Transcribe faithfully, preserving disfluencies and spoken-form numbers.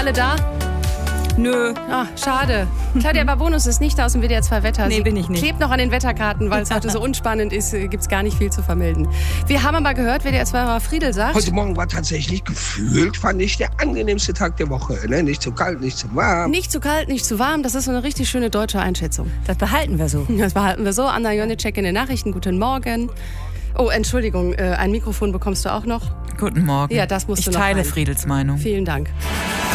alle da? Nö. Ah, schade. Claudia Barbonus ist nicht da aus dem W D R zwei Wetter. Nee, Sie bin ich nicht. klebt noch an den Wetterkarten, weil es heute so unspannend ist, gibt es gar nicht viel zu vermelden. Wir haben aber gehört, W D R zwei Friedel sagt... Heute Morgen war tatsächlich gefühlt, fand ich, der angenehmste Tag der Woche. Ne? Nicht zu kalt, nicht zu warm. Nicht zu kalt, nicht zu warm. Das ist so eine richtig schöne deutsche Einschätzung. Das behalten wir so. Das behalten wir so. Anna Jonitschek in den Nachrichten. Guten Morgen. Oh, Entschuldigung, äh, ein Mikrofon bekommst du auch noch. Guten Morgen. Ja, das musst ich du noch teile rein. Friedels Meinung. Vielen Dank.